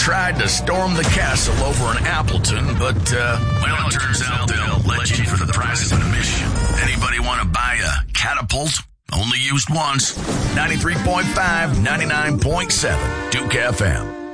tried to storm the castle over in Appleton, but, well, it turns out they'll let you in for the price of admission. Anybody want to buy a catapult? Only used once. 93.5, 99.7, Duke FM.